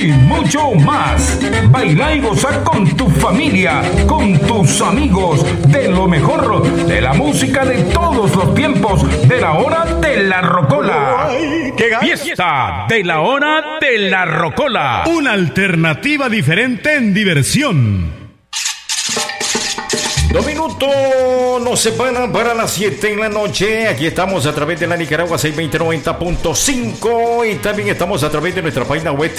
y mucho más. Baila y goza con tu familia, con tus amigos, de lo mejor de la música de todos los tiempos, de la hora de la rocola. Fiesta de la hora de la rocola. Una alternativa diferente en diversión. 2 minutos nos separan para las 7 en la noche. Aquí estamos a través de la Nicaragua 620-90.5 y también estamos a través de nuestra página web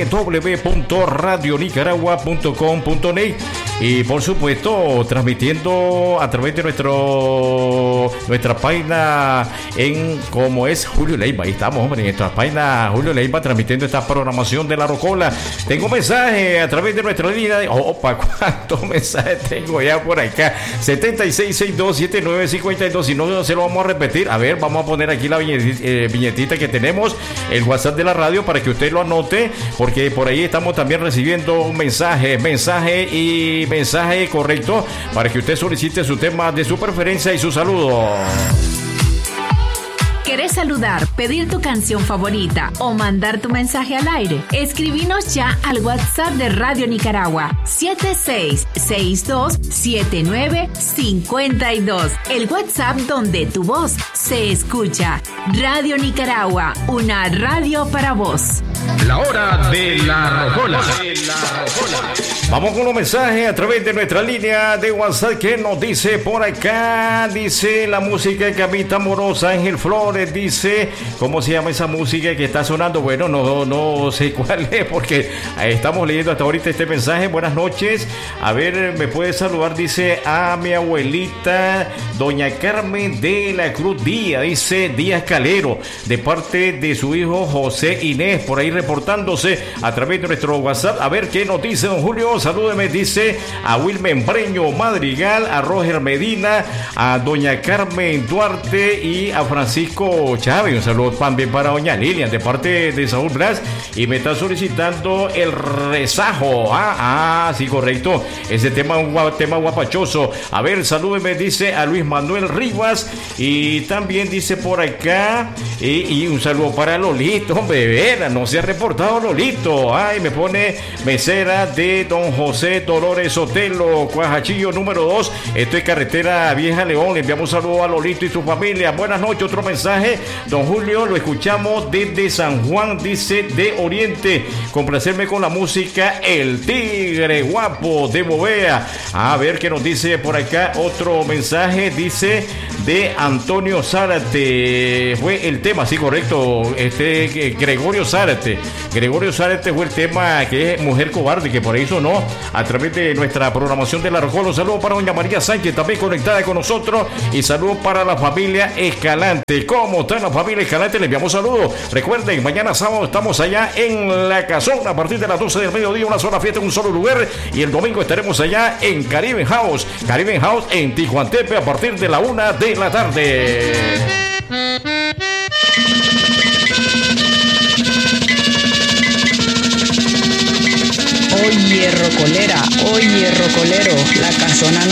www.radionicaragua.com.net y por supuesto transmitiendo a través de nuestra página en como es Julio Leiva. Ahí estamos, hombre, en nuestra página Julio Leiva transmitiendo esta programación de la rocola. Tengo mensaje a través de nuestra línea. Opa, ¿cuántos mensajes tengo ya por acá? 76627952. Si no se lo vamos a repetir, a ver, vamos a poner aquí la viñetita que tenemos, el WhatsApp de la radio, para que usted lo anote, porque por ahí estamos también recibiendo un mensaje correcto, para que usted solicite su tema de su preferencia y su saludo. ¿Querés saludar, pedir tu canción favorita o mandar tu mensaje al aire? Escribinos ya al WhatsApp de Radio Nicaragua 76627952. El WhatsApp donde tu voz se escucha. Radio Nicaragua, una radio para vos. La hora de la rocola. Vamos con un mensaje a través de nuestra línea de WhatsApp que nos dice por acá, dice la música que habita amorosa Ángel Flores, dice, ¿cómo se llama esa música que está sonando? Bueno, no sé cuál es porque estamos leyendo hasta ahorita este mensaje. Buenas noches, a ver, me puede saludar, dice, a mi abuelita doña Carmen de la Cruz Díaz, dice Díaz Calero, de parte de su hijo José Inés, por ahí reportándose a través de nuestro WhatsApp. A ver qué nos dice don Julio. Salúdeme, dice a Wilmen Breño Madrigal, a Roger Medina, a doña Carmen Duarte y a Francisco Chávez. Un saludo también para doña Lilian de parte de Saúl Blas, y me está solicitando el rezajo. Sí, correcto, ese tema un tema guapachoso. A ver, salúdeme, dice a Luis Manuel Rivas, y también dice por acá y un saludo para Lolito, hombre, vera, no se ha reportado Lolito. Me pone mesera de don José Dolores Sotelo, Cuajachillo número 2. Esto es carretera Vieja León. Le enviamos un saludo a Lolito y su familia. Buenas noches. Otro mensaje, don Julio, lo escuchamos desde San Juan, dice, de Oriente. Complacerme con la música El Tigre Guapo de Bovea. A ver qué nos dice por acá. Otro mensaje, dice, de Antonio Zárate. Fue el tema, sí, correcto. Gregorio Zárate fue el tema, que es Mujer Cobarde, que por ahí sonó a través de nuestra programación de la rocola. Un saludo para doña María Sánchez, también conectada con nosotros, y saludo para la familia Escalante. ¿Cómo está la familia Escalante? Le enviamos saludos. Recuerden, mañana sábado estamos allá en La Cazón a partir de las 12 del mediodía, una sola fiesta en un solo lugar, y el domingo estaremos allá en Caribbean House en Tijuantepe a partir de la 1 de la tarde. Oye, rocolera, oye, rocolero, La Casona